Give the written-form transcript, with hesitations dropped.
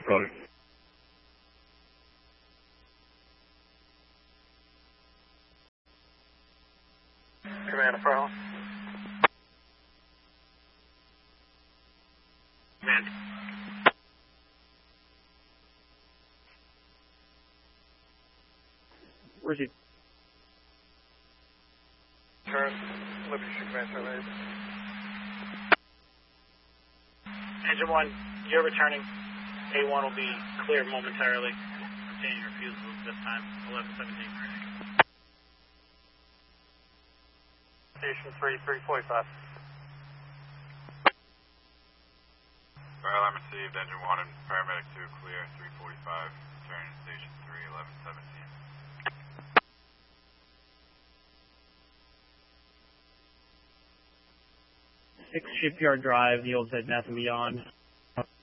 Roger. Command Pro. Command. Where's he? Turn. Liberty Street Command terminated. Engine 1, you're returning. A1 will be cleared momentarily. Obtaining your refusals this time. 1117. Station 3, 345. Fire alarm received. Engine 1 and paramedic 2 clear. 345. Returning to station 3, 1117. 6 Shipyard Drive, Yields at Nath and Beyond.